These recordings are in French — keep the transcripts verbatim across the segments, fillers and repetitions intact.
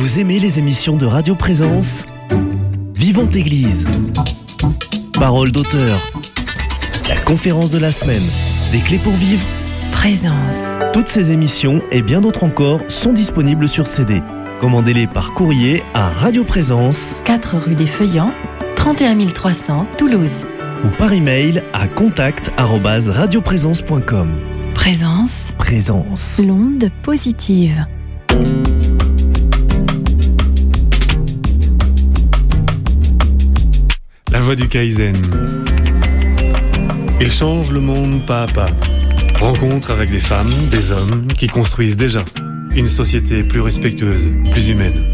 Vous aimez les émissions de Radio Présence ? Vivante Église, Parole d'auteur, la conférence de la semaine, des clés pour vivre, Présence. Toutes ces émissions et bien d'autres encore sont disponibles sur C D. Commandez-les par courrier à Radio Présence, quatre rue des Feuillants, trente et un mille trois cents, Toulouse. Ou par email à contact arobase radioprésence point com. Présence. Présence. L'onde positive. La voie du Kaizen. Il change le monde pas à pas. Rencontre avec des femmes, des hommes qui construisent déjà une société plus respectueuse, plus humaine.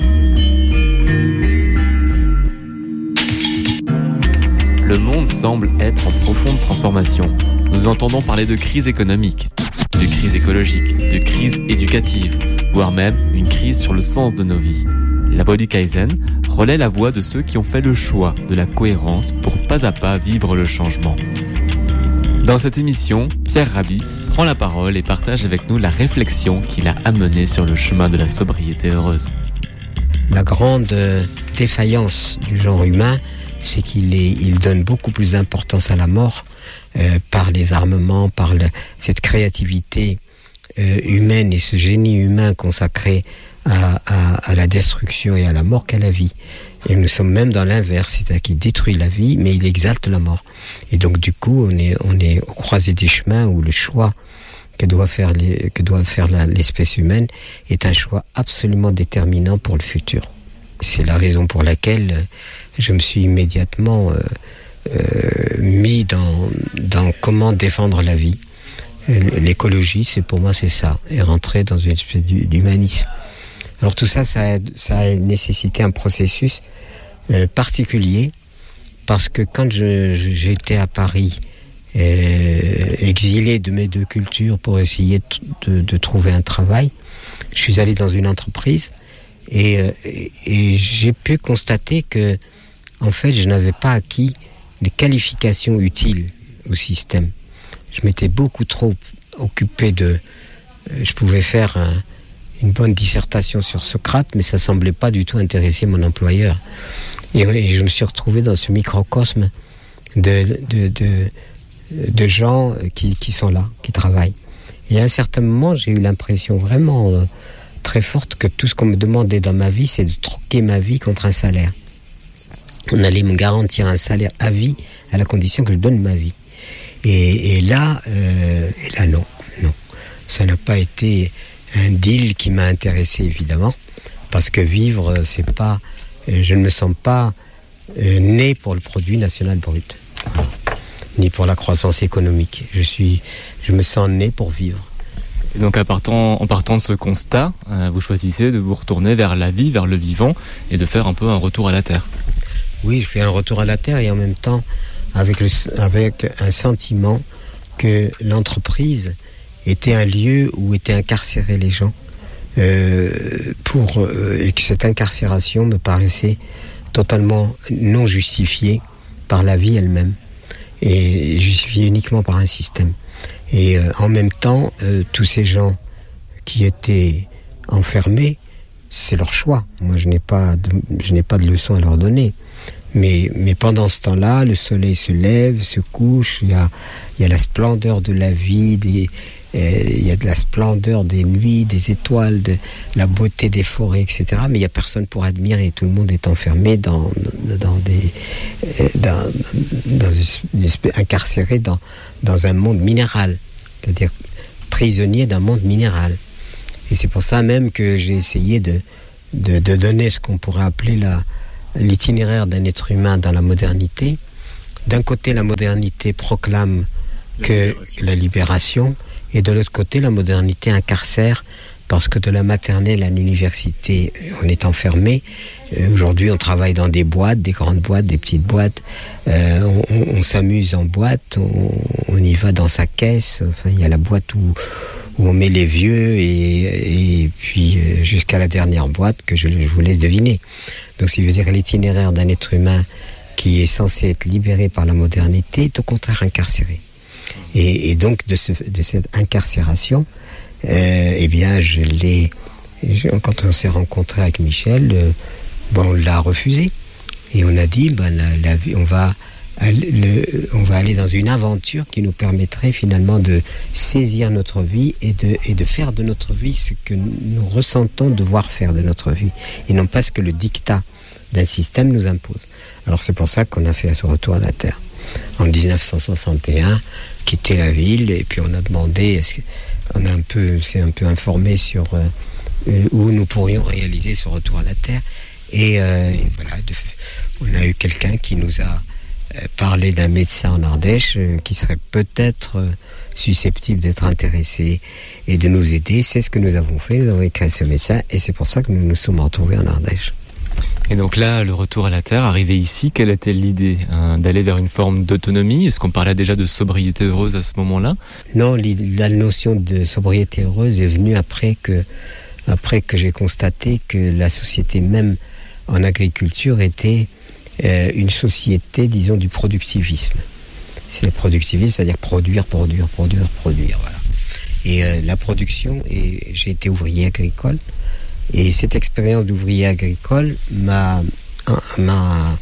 Le monde semble être en profonde transformation. Nous entendons parler de crise économique, de crise écologique, de crise éducative, voire même une crise sur le sens de nos vies. La voie du Kaizen relaie la voie de ceux qui ont fait le choix de la cohérence pour pas à pas vivre le changement. Dans cette émission, Pierre Rabhi prend la parole et partage avec nous la réflexion qui l'a amené sur le chemin de la sobriété heureuse. La grande défaillance du genre humain, c'est qu'il est, il donne beaucoup plus d'importance à la mort euh, par les armements, par le, cette créativité euh, humaine et ce génie humain consacré à, à, à la destruction et à la mort qu'à la vie. Et nous sommes même dans l'inverse, c'est-à-dire qu'il détruit la vie, mais il exalte la mort. Et donc du coup, on est, on est au croisé des chemins où le choix que doit faire, les, que doit faire la, l'espèce humaine est un choix absolument déterminant pour le futur. C'est la raison pour laquelle je me suis immédiatement euh, euh, mis dans, dans comment défendre la vie. L'écologie, c'est pour moi c'est ça, et rentrer dans une espèce d'humanisme. Alors tout ça, ça a, ça a nécessité un processus euh, particulier, parce que quand je, j'étais à Paris, euh, exilé de mes deux cultures pour essayer de, de, de trouver un travail, je suis allé dans une entreprise et, et, et j'ai pu constater que, en fait, je n'avais pas acquis des qualifications utiles au système. Je m'étais beaucoup trop occupé de... Euh, je pouvais faire un, une bonne dissertation sur Socrate, mais ça semblait pas du tout intéresser mon employeur. Et, et je me suis retrouvé dans ce microcosme de, de, de, de gens qui, qui sont là, qui travaillent. Et à un certain moment, j'ai eu l'impression vraiment euh, très forte que tout ce qu'on me demandait dans ma vie, c'est de troquer ma vie contre un salaire. On allait me garantir un salaire à vie à la condition que je donne ma vie. Et, et là, euh, et là non, non, ça n'a pas été un deal qui m'a intéressé évidemment, parce que vivre, c'est pas, je ne me sens pas euh, né pour le produit national brut, ni pour la croissance économique. Je suis, je me sens né pour vivre. Et donc à partant, en partant de ce constat, euh, vous choisissez de vous retourner vers la vie, vers le vivant, et de faire un peu un retour à la terre. Oui, je fais un retour à la terre et en même temps avec, le, avec un sentiment que l'entreprise était un lieu où étaient incarcérés les gens, euh, pour, euh, et que cette incarcération me paraissait totalement non justifiée par la vie elle-même, et justifiée uniquement par un système. Et euh, en même temps, euh, tous ces gens qui étaient enfermés, c'est leur choix. Moi, je n'ai pas de, je n'ai pas de leçon à leur donner. Mais, mais pendant ce temps-là, le soleil se lève, se couche, il y a, il y a la splendeur de la vie, des, euh, il y a de la splendeur des nuits, des étoiles, de la beauté des forêts, et cetera. Mais il n'y a personne pour admirer. Tout le monde est enfermé dans, dans des, euh, dans, dans une espèce, incarcéré dans, dans un monde minéral. C'est-à-dire prisonnier d'un monde minéral. Et c'est pour ça même que j'ai essayé de, de, de donner ce qu'on pourrait appeler la, l'itinéraire d'un être humain dans la modernité. D'un côté, la modernité proclame la que libération. la libération, et de l'autre côté, la modernité incarcère, parce que de la maternelle à l'université, on est enfermé. Euh, aujourd'hui, on travaille dans des boîtes, des grandes boîtes, des petites boîtes. Euh, on, on s'amuse en boîte, on, on y va dans sa caisse. Enfin, il y a la boîte où, où on met les vieux, et, et puis euh, jusqu'à la dernière boîte que je, je vous laisse deviner. Donc, ce qui veut dire l'itinéraire d'un être humain qui est censé être libéré par la modernité est au contraire incarcéré. Et, et donc, de, ce, de cette incarcération, euh, eh bien, je l'ai Et je, quand on s'est rencontré avec Michel, euh, bon, on l'a refusé. Et on a dit, ben, la, la vie, on va, le, on va aller dans une aventure qui nous permettrait finalement de saisir notre vie et de, et de faire de notre vie ce que nous ressentons devoir faire de notre vie. Et non pas ce que le dictat d'un système nous impose. Alors c'est pour ça qu'on a fait ce retour à la Terre. En dix-neuf cent soixante et un, quitter la ville, et puis on a demandé, est-ce que, on a un peu, s'est un peu informé sur euh, où nous pourrions réaliser ce retour à la Terre. Et, euh, et voilà, de, on a eu quelqu'un qui nous a euh, parlé d'un médecin en Ardèche euh, qui serait peut-être euh, susceptible d'être intéressé et de nous aider. C'est ce que nous avons fait. Nous avons écrit ce médecin et c'est pour ça que nous nous sommes retrouvés en Ardèche. Et donc là, le retour à la Terre, arrivé ici, quelle était l'idée hein, d'aller vers une forme d'autonomie? Est-ce qu'on parlait déjà de sobriété heureuse à ce moment-là? Non, la notion de sobriété heureuse est venue après que, après que j'ai constaté que la société même en agriculture était euh, une société, disons, du productivisme. C'est le productivisme, c'est-à-dire produire, produire, produire, produire, voilà. Et euh, la production, et j'ai été ouvrier agricole, et cette expérience d'ouvrier agricole m'a, m'a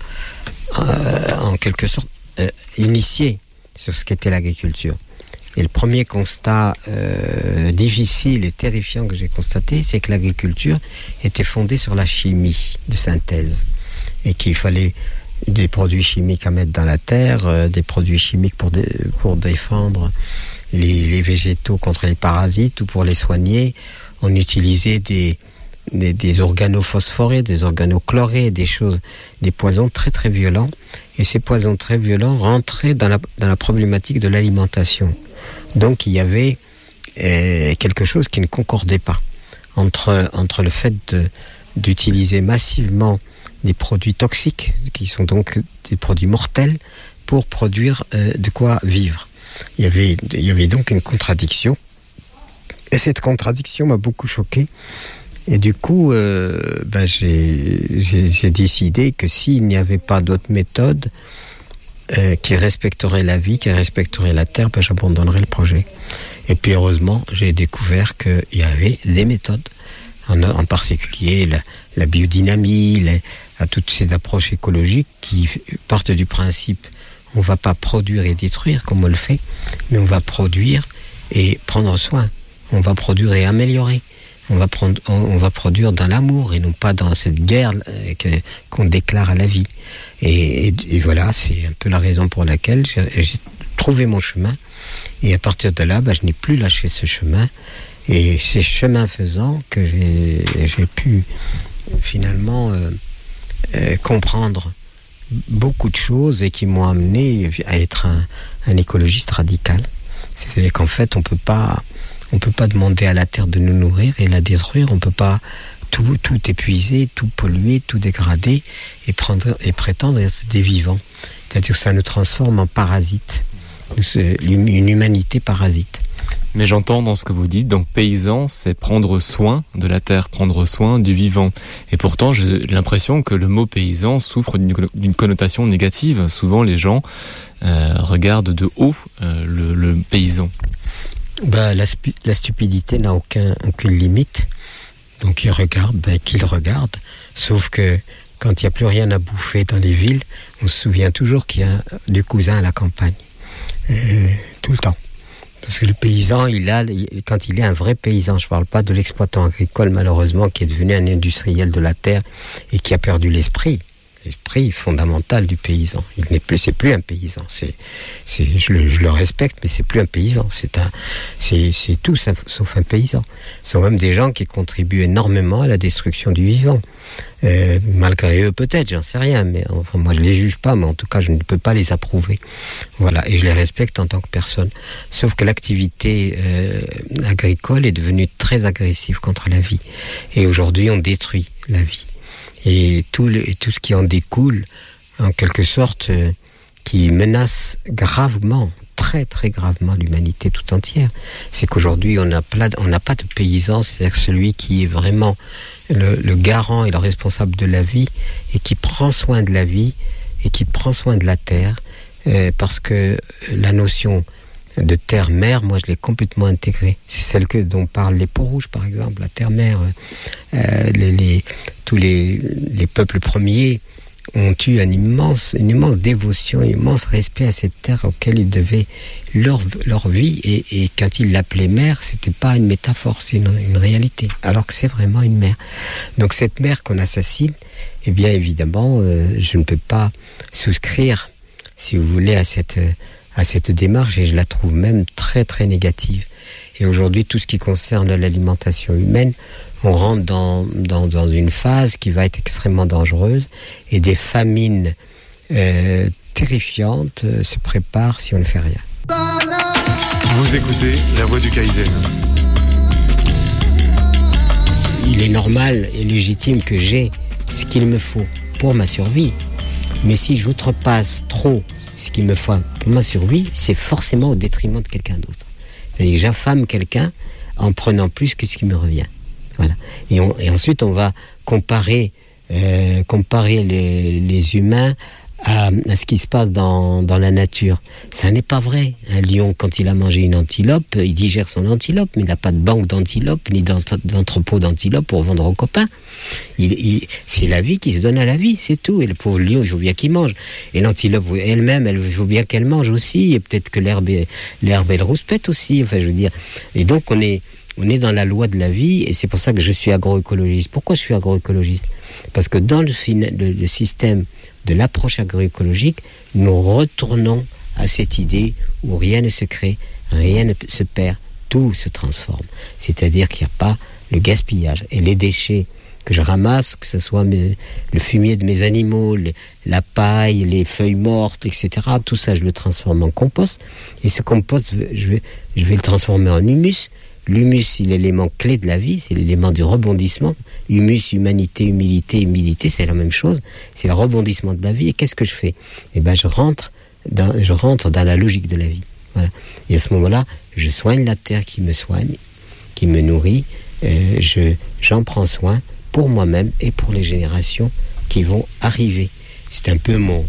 euh, en quelque sorte euh, initié sur ce qu'était l'agriculture. Et le premier constat euh, difficile et terrifiant que j'ai constaté, c'est que l'agriculture était fondée sur la chimie de synthèse. Et qu'il fallait des produits chimiques à mettre dans la terre, euh, des produits chimiques pour, dé, pour défendre les, les végétaux contre les parasites ou pour les soigner. On utilisait des, des, des organophosphorés, des organochlorés, des choses, des poisons très très violents. Et ces poisons très violents rentraient dans la, dans la problématique de l'alimentation. Donc il y avait euh, quelque chose qui ne concordait pas entre, entre le fait de, d'utiliser massivement des produits toxiques, qui sont donc des produits mortels, pour produire euh, de quoi vivre. Il y avait, il y avait donc une contradiction. Et cette contradiction m'a beaucoup choqué. Et du coup, euh, ben j'ai, j'ai, j'ai décidé que s'il n'y avait pas d'autres méthodes euh, qui respecteraient la vie, qui respecteraient la terre, ben j'abandonnerais le projet. Et puis heureusement, j'ai découvert qu'il y avait des méthodes, en, en particulier la, la biodynamie, les, à toutes ces approches écologiques qui partent du principe on ne va pas produire et détruire comme on le fait, mais on va produire et prendre soin. On va produire et améliorer. On va, prendre, on, on va produire dans l'amour et non pas dans cette guerre euh, que, qu'on déclare à la vie. Et, et, et voilà, c'est un peu la raison pour laquelle j'ai, j'ai trouvé mon chemin. Et à partir de là, bah, je n'ai plus lâché ce chemin. Et c'est chemin faisant que j'ai, j'ai pu finalement euh, euh, comprendre beaucoup de choses et qui m'ont amené à être un, un écologiste radical. C'est-à-dire qu'en fait, on peut pas... On ne peut pas demander à la terre de nous nourrir et la détruire. On ne peut pas tout, tout épuiser, tout polluer, tout dégrader et, prendre, et prétendre être des vivants. C'est-à-dire que ça nous transforme en parasites, une humanité parasite. Mais j'entends dans ce que vous dites, donc paysan, c'est prendre soin de la terre, prendre soin du vivant. Et pourtant, j'ai l'impression que le mot paysan souffre d'une, d'une connotation négative. Souvent, les gens euh, regardent de haut euh, le, le paysan. Ben, la, la stupidité n'a aucun, aucune limite. Donc il regarde, ben, qu'il regarde. Sauf que quand il n'y a plus rien à bouffer dans les villes, on se souvient toujours qu'il y a du cousin à la campagne. Euh, tout le temps. Parce que le paysan, il a, quand il est un vrai paysan, je ne parle pas de l'exploitant agricole malheureusement qui est devenu un industriel de la terre et qui a perdu l'esprit. L'esprit fondamental du paysan. Il n'est plus, c'est plus un paysan. C'est, c'est, je le, je le respecte, mais c'est plus un paysan. C'est un, c'est, c'est tout sauf un paysan. Ce sont même des gens qui contribuent énormément à la destruction du vivant. Euh, malgré eux, peut-être, j'en sais rien, mais enfin, moi, je les juge pas, mais en tout cas, je ne peux pas les approuver. Voilà. Et je les respecte en tant que personne. Sauf que l'activité, euh, agricole est devenue très agressive contre la vie. Et aujourd'hui, on détruit la vie. Et tout, le, et tout ce qui en découle, en quelque sorte, euh, qui menace gravement, très très gravement l'humanité tout entière, c'est qu'aujourd'hui on n'a on pas de paysan, c'est-à-dire celui qui est vraiment le, le garant et le responsable de la vie, et qui prend soin de la vie, et qui prend soin de la terre, euh, parce que la notion de terre-mer, moi je l'ai complètement intégrée. C'est celle que dont parlent les Peaux-Rouges, par exemple, la terre-mer. Euh, les, les, tous les, les peuples premiers ont eu un immense, une immense dévotion, un immense respect à cette terre auquel ils devaient leur, leur vie. Et, et quand ils l'appelaient mer, c'était pas une métaphore, c'est une, une réalité. Alors que c'est vraiment une mer. Donc cette mer qu'on assassine, eh bien évidemment, euh, je ne peux pas souscrire, si vous voulez, à cette, à cette démarche, et je la trouve même très très négative. Et aujourd'hui, tout ce qui concerne l'alimentation humaine, on rentre dans, dans, dans une phase qui va être extrêmement dangereuse, et des famines euh, terrifiantes euh, se préparent si on ne fait rien. Vous écoutez La Voix du Kaizen. Il est normal et légitime que j'ai ce qu'il me faut pour ma survie. Mais si j'outrepasse trop ce qu'il me faut pour ma survie, c'est forcément au détriment de quelqu'un d'autre. C'est-à-dire que j'affame quelqu'un en prenant plus que ce qui me revient. Voilà. Et, on, et ensuite, on va comparer, euh, comparer les, les humains à, à ce qui se passe dans, dans la nature. Ça n'est pas vrai. Un lion, quand il a mangé une antilope, il digère son antilope, mais il n'a pas de banque d'antilopes, ni d'entrepôt d'antilopes pour vendre aux copains. Il, il, c'est la vie qui se donne à la vie, c'est tout. Et le pauvre lion, il faut bien qu'il mange. Et l'antilope elle-même, elle, il faut bien qu'elle mange aussi. Et peut-être que l'herbe, l'herbe, elle rouspète aussi. Enfin, je veux dire. Et donc, on est, on est dans la loi de la vie, et c'est pour ça que je suis agroécologiste. Pourquoi je suis agroécologiste ? Parce que dans le, le, le système de l'approche agroécologique, nous retournons à cette idée où rien ne se crée, rien ne se perd, tout se transforme. C'est-à-dire qu'il n'y a pas le gaspillage. Et les déchets que je ramasse, que ce soit mes, le fumier de mes animaux, les, la paille, les feuilles mortes, et cetera, tout ça, je le transforme en compost. Et ce compost, je vais, je vais le transformer en humus. L'humus, c'est l'élément clé de la vie, c'est l'élément du rebondissement. Humus, humanité, humilité, humilité, c'est la même chose. C'est le rebondissement de la vie. Et qu'est-ce que je fais ? Eh ben, je rentre dans, je rentre dans la logique de la vie. Voilà. Et à ce moment-là, je soigne la terre qui me soigne, qui me nourrit. Euh, je, j'en prends soin pour moi-même et pour les générations qui vont arriver. C'est un peu mon,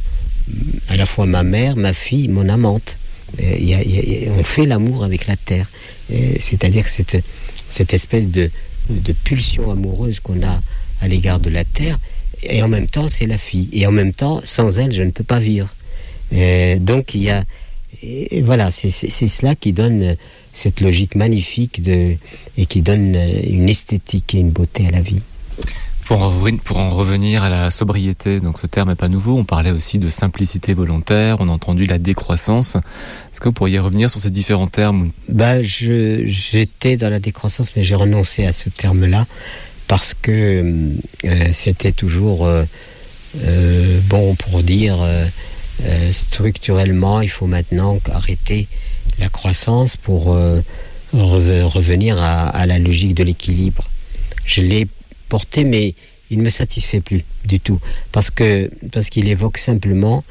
à la fois ma mère, ma fille, mon amante. Euh, y a, y a, on fait l'amour avec la terre. Euh, c'est-à-dire que cette, cette espèce de, de pulsion amoureuse qu'on a à l'égard de la terre, et en même temps c'est la fille, et en même temps sans elle je ne peux pas vivre. Euh, donc il y a, et voilà, c'est, c'est, c'est cela qui donne cette logique magnifique de, et qui donne une esthétique et une beauté à la vie. Pour en, pour en revenir à la sobriété, donc ce terme n'est pas nouveau, on parlait aussi de simplicité volontaire, on a entendu la décroissance. Est-ce que vous pourriez revenir sur ces différents termes ? Bah, je, j'étais dans la décroissance, mais j'ai renoncé à ce terme-là, parce que euh, c'était toujours euh, euh, bon pour dire euh, euh, structurellement, il faut maintenant arrêter la croissance pour euh, re- revenir à, à la logique de l'équilibre. Je l'ai porté, mais il ne me satisfait plus du tout, parce que parce qu'il évoque simplement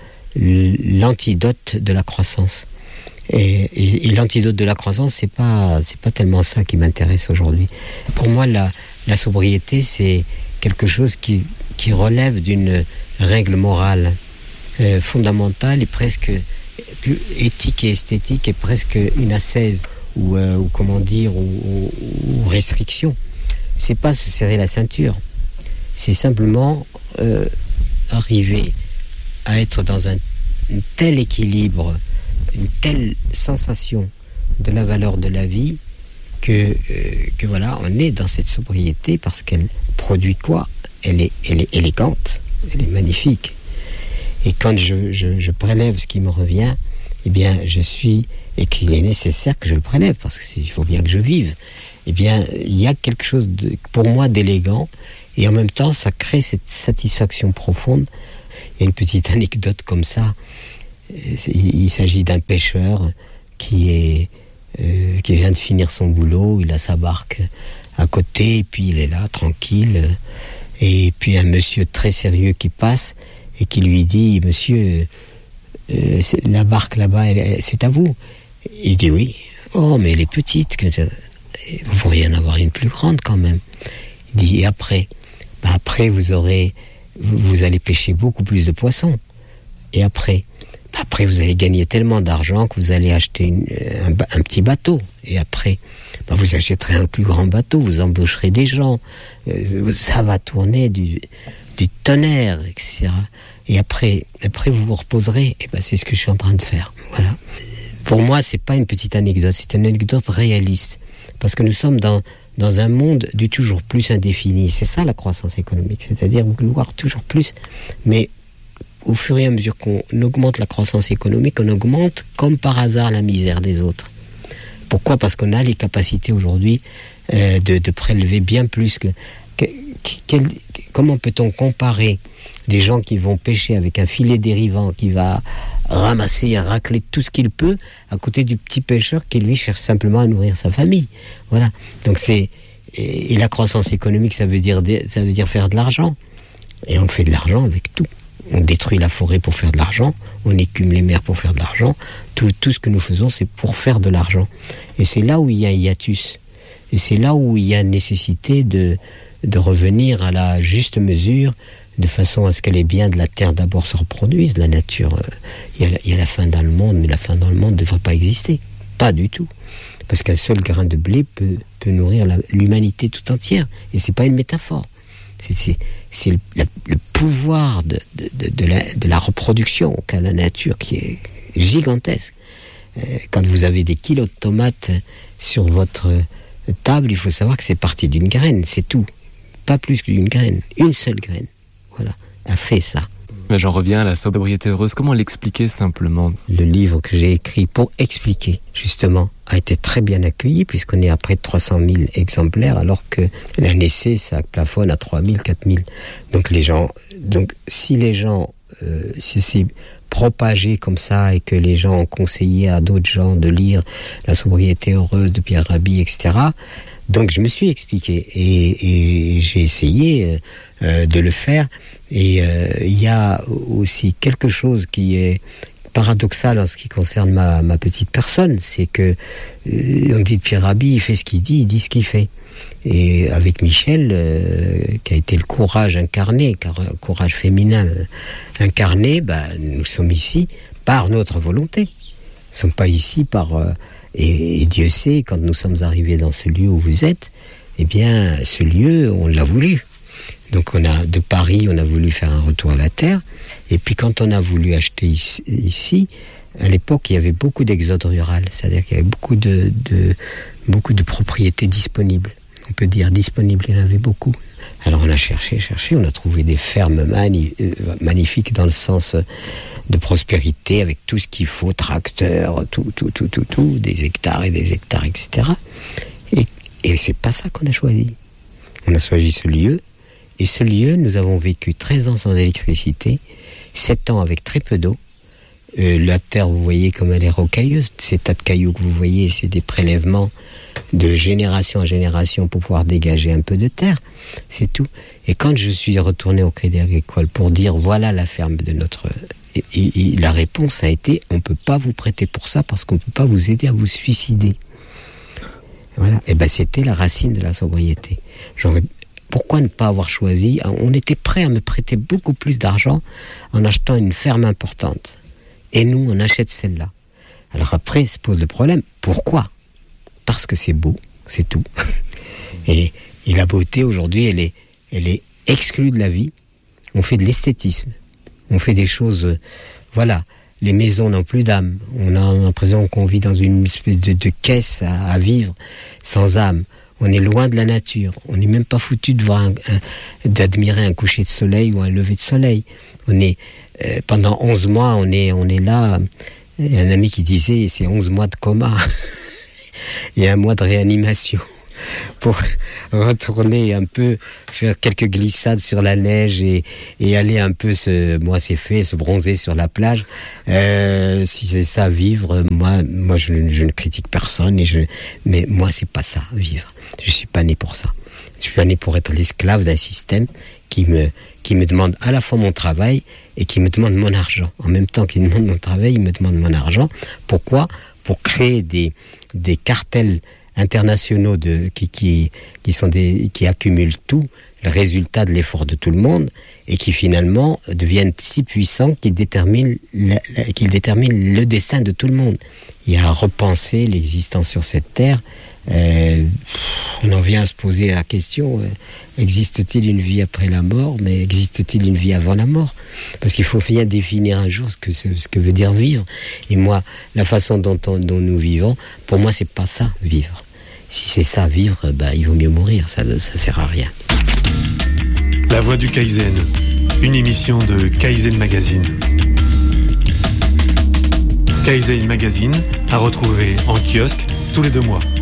l'antidote de la croissance. Et, et, et l'antidote de la croissance, c'est pas c'est pas tellement ça qui m'intéresse aujourd'hui. Pour moi, la la sobriété, c'est quelque chose qui qui relève d'une règle morale euh, fondamentale et presque plus éthique et esthétique, et presque une ascèse ou euh, ou comment dire ou, ou, ou restriction. C'est pas se serrer la ceinture, c'est simplement euh, arriver à être dans un, un tel équilibre, une telle sensation de la valeur de la vie que, euh, que voilà, on est dans cette sobriété parce qu'elle produit quoi ? Elle est, elle est élégante, elle est magnifique. Et quand je, je, je prélève ce qui me revient, eh bien, je suis, et qu'il est nécessaire que je le prélève parce qu'il faut bien que je vive. Eh bien, il y a quelque chose de, pour moi d'élégant, et en même temps, ça crée cette satisfaction profonde. Il y a une petite anecdote comme ça. Il, il s'agit d'un pêcheur qui est euh, qui vient de finir son boulot. Il a sa barque à côté, et puis il est là, tranquille. Et puis un monsieur très sérieux qui passe et qui lui dit « Monsieur, euh, la barque là-bas, elle, c'est à vous ?» Il dit « Oui. »« Oh, mais elle est petite. Que je... Vous pourriez en avoir une plus grande quand même. » Il dit « Et après ?»« Ben après, vous aurez, vous, vous allez pêcher beaucoup plus de poissons. Et après ?»« Ben après vous allez gagner tellement d'argent que vous allez acheter une, un, un petit bateau. Et après, ben vous achèterez un plus grand bateau, vous embaucherez des gens. Euh, ça va tourner du, du tonnerre, et cetera. Et après, après vous vous reposerez. Et ben c'est ce que je suis en train de faire. Voilà. Pour moi, c'est pas une petite anecdote, c'est une anecdote réaliste. Parce que nous sommes dans, dans un monde du toujours plus indéfini. C'est ça la croissance économique, c'est-à-dire vouloir toujours plus. Mais au fur et à mesure qu'on augmente la croissance économique, on augmente comme par hasard la misère des autres. Pourquoi ? Parce qu'on a les capacités aujourd'hui euh, de, de prélever bien plus que... que quel, comment peut-on comparer des gens qui vont pêcher avec un filet dérivant qui va ramasser et racler tout ce qu'il peut à côté du petit pêcheur qui lui cherche simplement à nourrir sa famille. Voilà. Donc c'est et, et la croissance économique, ça veut dire ça veut dire faire de l'argent. Et on fait de l'argent avec tout. On détruit la forêt pour faire de l'argent, on écume les mers pour faire de l'argent. Tout, tout ce que nous faisons, c'est pour faire de l'argent. Et c'est là où il y a un hiatus. Et c'est là où il y a nécessité de de revenir à la juste mesure, de façon à ce que les biens de la terre d'abord se reproduisent. La nature, euh, il, y a la, il y a la faim dans le monde, mais la faim dans le monde ne devrait pas exister. Pas du tout. Parce qu'un seul grain de blé peut, peut nourrir la, l'humanité tout entière. Et c'est pas une métaphore. C'est, c'est, c'est le, la, le pouvoir de, de, de, de, la, de la reproduction qu'a la nature qui est gigantesque. Euh, quand vous avez des kilos de tomates sur votre table, il faut savoir que c'est parti d'une graine, c'est tout. Pas plus qu'une graine. Une seule graine. Voilà, a fait ça. Mais j'en reviens à la sobriété heureuse. Comment l'expliquer simplement ? Le livre que j'ai écrit pour expliquer, justement, a été très bien accueilli, puisqu'on est à près de trois cent mille exemplaires, alors que l'un essai, ça plafonne à trois mille, quatre mille. Donc les gens, donc si les gens, euh, si c'est propagé comme ça, et que les gens ont conseillé à d'autres gens de lire La sobriété heureuse de Pierre Rabhi, et cetera, donc je me suis expliqué, et, et j'ai essayé euh, de le faire. Et il euh, y a aussi quelque chose qui est paradoxal en ce qui concerne ma, ma petite personne, c'est que euh, on dit de Pierre Rabhi, il fait ce qu'il dit, il dit ce qu'il fait. Et avec Michel, euh, qui a été le courage incarné, car un courage féminin incarné, bah, nous sommes ici par notre volonté. Nous ne sommes pas ici par... Euh, et, et Dieu sait, quand nous sommes arrivés dans ce lieu où vous êtes, eh bien, ce lieu, on l'a voulu. Donc on a, de Paris, on a voulu faire un retour à la terre. Et puis quand on a voulu acheter ici, ici à l'époque, il y avait beaucoup d'exode rural. C'est-à-dire qu'il y avait beaucoup de, de, beaucoup de propriétés disponibles. On peut dire disponibles, il y en avait beaucoup. Alors on a cherché, cherché, on a trouvé des fermes mani- euh, magnifiques dans le sens de prospérité, avec tout ce qu'il faut, tracteurs, tout, tout, tout, tout, tout, des hectares et des hectares, et cetera. Et, et c'est pas ça qu'on a choisi. On a choisi ce lieu. Et ce lieu, nous avons vécu treize ans sans électricité, sept ans avec très peu d'eau. Euh, la terre, vous voyez comme elle est rocailleuse. Ces tas de cailloux que vous voyez, c'est des prélèvements de génération en génération pour pouvoir dégager un peu de terre. C'est tout. Et quand je suis retourné au Crédit Agricole pour dire voilà la ferme de notre... Et, et, et la réponse a été on ne peut pas vous prêter pour ça parce qu'on ne peut pas vous aider à vous suicider. Voilà. Et ben c'était la racine de la sobriété. J'aurais... Pourquoi ne pas avoir choisi ? On était prêt à me prêter beaucoup plus d'argent en achetant une ferme importante. Et nous, on achète celle-là. Alors après, se pose le problème, pourquoi ? Parce que c'est beau, c'est tout. Et, et la beauté, aujourd'hui, elle est, elle est exclue de la vie. On fait de l'esthétisme. On fait des choses... Euh, voilà, les maisons n'ont plus d'âme. On a l'impression qu'on vit dans une espèce de, de caisse à, à vivre sans âme. On est loin de la nature. On n'est même pas foutu de voir un, un, d'admirer un coucher de soleil ou un lever de soleil. On est euh, pendant onze mois, on est on est là. Il y a un ami qui disait c'est onze mois de coma et un mois de réanimation pour retourner un peu, faire quelques glissades sur la neige et, et aller un peu se, moi c'est fait, se bronzer sur la plage. Euh, si c'est ça vivre, moi moi je, je ne critique personne et je, mais moi c'est pas ça vivre. Je suis pas né pour ça. Je suis pas né pour être l'esclave d'un système qui me, qui me demande à la fois mon travail et qui me demande mon argent. En même temps qu'il me demande mon travail, il me demande mon argent. Pourquoi ? Pour créer des, des cartels internationaux de, qui, qui, qui sont des, qui accumulent tout le résultat de l'effort de tout le monde et qui finalement deviennent si puissants qu'ils déterminent, la, la, qu'ils déterminent le destin de tout le monde. Il y a à repenser l'existence sur cette terre. Euh, on en vient à se poser la question, euh, existe-t-il une vie après la mort, mais existe-t-il une vie avant la mort? Parce qu'il faut bien définir un jour ce que, ce, ce que veut dire vivre. Et moi, la façon dont, on, dont nous vivons, pour moi, c'est pas ça, vivre. Si c'est ça, vivre, bah, il vaut mieux mourir, ça ne sert à rien. La Voix du Kaizen, une émission de Kaizen Magazine. Kaizen Magazine à retrouver en kiosque tous les deux mois.